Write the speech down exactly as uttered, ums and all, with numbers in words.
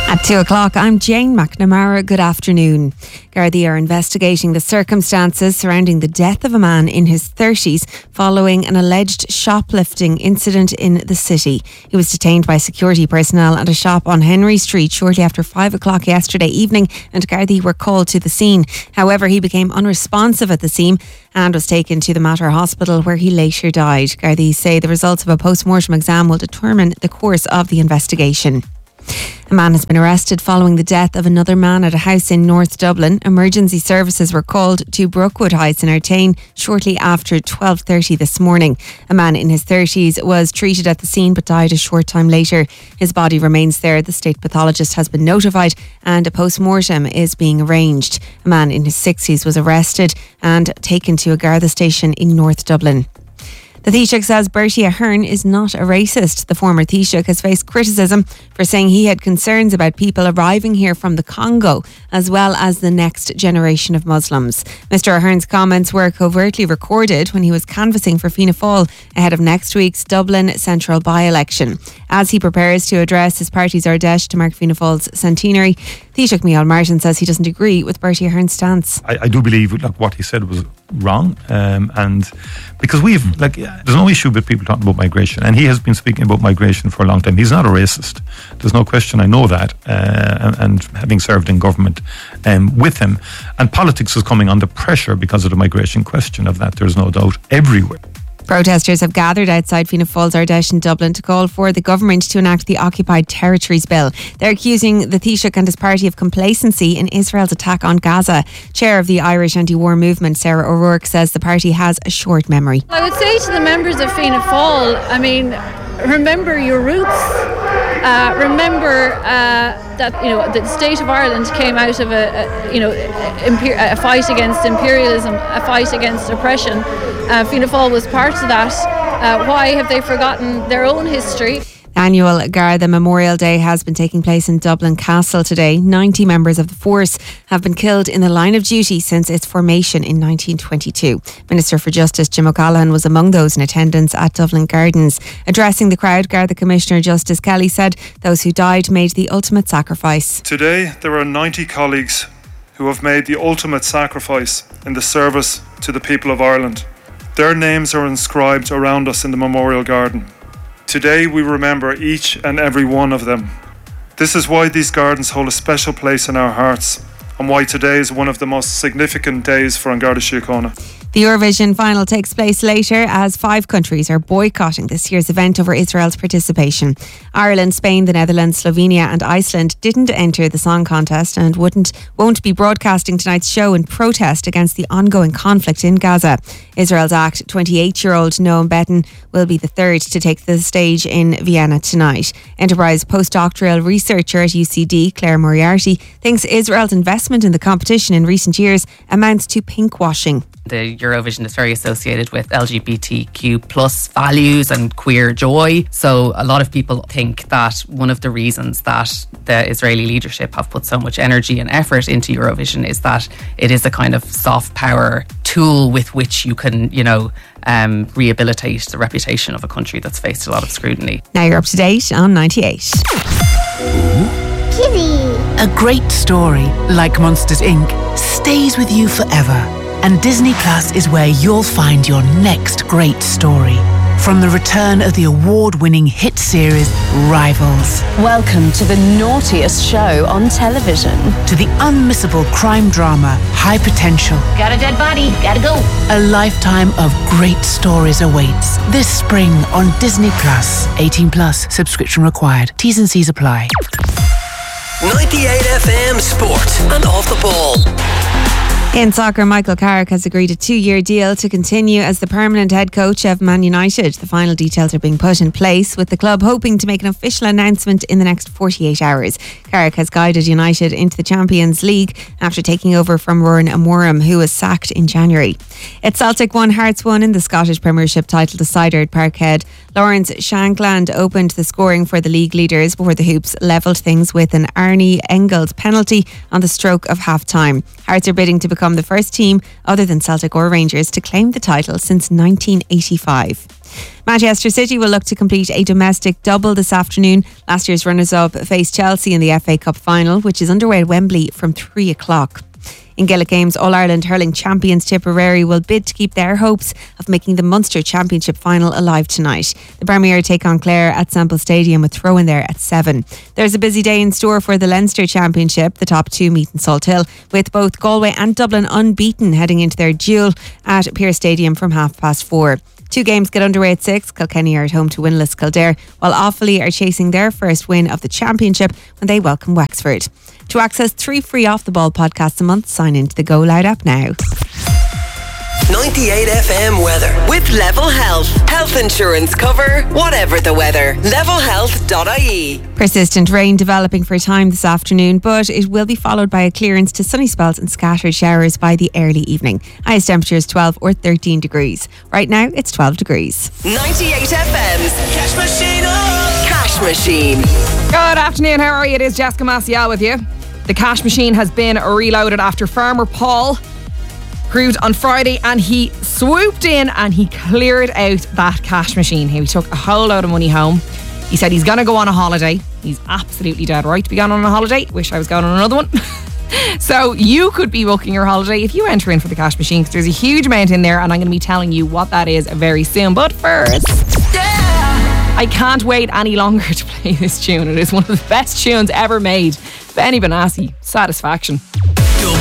At two o'clock, I'm Jane McNamara. Good afternoon. Gardaí are investigating the circumstances surrounding the death of a man in his thirties following an alleged shoplifting incident in the city. He was detained by security personnel at a shop on Henry Street shortly after five o'clock yesterday evening, and Gardaí were called to the scene. However, he became unresponsive at the scene and was taken to the Mater Hospital, where he later died. Gardaí say the results of a post-mortem exam will determine the course of the investigation. A man has been arrested following the death of another man at a house in North Dublin. Emergency services were called to Brookwood Heights in Artane shortly after twelve thirty this morning. A man in his thirties was treated at the scene but died a short time later. His body remains there. The state pathologist has been notified and a post-mortem is being arranged. A man in his sixties was arrested and taken to a Garda station in North Dublin. The Taoiseach says Bertie Ahern is not a racist. The former Taoiseach has faced criticism for saying he had concerns about people arriving here from the Congo, as well as the next generation of Muslims. Mr Ahern's comments were covertly recorded when he was canvassing for Fianna Fáil ahead of next week's Dublin Central by-election. As he prepares to address his party's Ardèche to mark Fianna Fáil's centenary, Taoiseach Micheál Martin says he doesn't agree with Bertie Ahern's stance. I, I do believe like, what he said was wrong, um, and because we've like there's no issue with people talking about migration, and he has been speaking about migration for a long time. He's not a racist. There's no question. I know that, uh, and, and having served in government um, with him, and politics is coming under pressure because of the migration question. Of that, there's no doubt everywhere. Protesters have gathered outside Fianna Fáil's Ardèche in Dublin to call for the government to enact the Occupied Territories Bill. They're accusing the Taoiseach and his party of complacency in Israel's attack on Gaza. Chair of the Irish anti-war movement, Sarah O'Rourke, says the party has a short memory. I would say to the members of Fianna Fáil, I mean, remember your roots. Uh, remember uh, that you know the state of Ireland came out of a, a you know imper- a fight against imperialism, a fight against oppression. Uh, Fianna Fáil was part of that. Uh, why have they forgotten their own history? Annual Garda Memorial Day has been taking place in Dublin Castle today. ninety members of the force have been killed in the line of duty since its formation in nineteen twenty-two. Minister for Justice Jim O'Callaghan was among those in attendance at Dublin Gardens. Addressing the crowd, Garda Commissioner Justice Kelly said those who died made the ultimate sacrifice. Today there are ninety colleagues who have made the ultimate sacrifice in the service to the people of Ireland. Their names are inscribed around us in the Memorial Garden. Today we remember each and every one of them. This is why these gardens hold a special place in our hearts, and why today is one of the most significant days for An Garda Síochána. The Eurovision final takes place later as five countries are boycotting this year's event over Israel's participation. Ireland, Spain, the Netherlands, Slovenia and Iceland didn't enter the song contest and wouldn't won't be broadcasting tonight's show in protest against the ongoing conflict in Gaza. Israel's act, twenty-eight-year-old Noam Betten, will be the third to take the stage in Vienna tonight. Enterprise postdoctoral researcher at U C D, Claire Moriarty, thinks Israel's investment in the competition in recent years amounts to pinkwashing. The Eurovision is very associated with L G B T Q plus values and queer joy. So a lot of people think that one of the reasons that the Israeli leadership have put so much energy and effort into Eurovision is that it is a kind of soft power tool with which you can, you know, um, rehabilitate the reputation of a country that's faced a lot of scrutiny. Now you're up to date on ninety-eight. Kitty. A great story, like Monsters Incorporated, stays with you forever. And Disney Plus is where you'll find your next great story. From the return of the award-winning hit series Rivals. Welcome to the naughtiest show on television. To the unmissable crime drama High Potential. Got a dead body, gotta go. A lifetime of great stories awaits this spring on Disney Plus. eighteen plus, subscription required. T's and C's apply. ninety-eight F M Sport and Off the Ball. In soccer, Michael Carrick has agreed a two-year deal to continue as the permanent head coach of Man United. The final details are being put in place, with the club hoping to make an official announcement in the next forty-eight hours. Carrick has guided United into the Champions League after taking over from Ruaidhrí Amorim, who was sacked in January. It's Celtic one, Hearts one in the Scottish Premiership title decider at Parkhead. Lawrence Shankland opened the scoring for the league leaders before the Hoops levelled things with an Arnie Engels penalty on the stroke of half-time. Hearts are bidding to become the first team, other than Celtic or Rangers, to claim the title since nineteen eighty-five. Manchester City will look to complete a domestic double this afternoon. Last year's runners-up face Chelsea in the F A Cup final, which is underway at Wembley from three o'clock. In Gaelic Games, All-Ireland hurling champions Tipperary will bid to keep their hopes of making the Munster Championship final alive tonight. The Premier take on Clare at Semple Stadium with throw-in there at seven. There's a busy day in store for the Leinster Championship. The top two meet in Salt Hill, with both Galway and Dublin unbeaten heading into their duel at Pearse Stadium from half past four. Two games get underway at six. Kilkenny are at home to winless Kildare, while Offaly are chasing their first win of the championship when they welcome Wexford. To access three free Off the Ball podcasts a month, sign into the Go Loud app now. ninety-eight F M weather with Level Health. Health insurance cover, whatever the weather. level health dot I E. Persistent rain developing for a time this afternoon, but it will be followed by a clearance to sunny spells and scattered showers by the early evening. Highest temperatures twelve or thirteen degrees. Right now, it's twelve degrees. ninety-eight F M's Cash Machine. Oh! Cash Machine. Good afternoon, how are you? It is Jessica Maciel with you. The Cash Machine has been reloaded after Farmer Paul proved on Friday, and he swooped in and he cleared out that cash machine. He took a whole load of money home. He said he's going to go on a holiday. He's absolutely dead right to be going on a holiday. Wish I was going on another one. So you could be booking your holiday if you enter in for the cash machine, because there's a huge amount in there, and I'm going to be telling you what that is very soon. But first, yeah, I can't wait any longer to play this tune. It is one of the best tunes ever made. Benny Benassi, Satisfaction.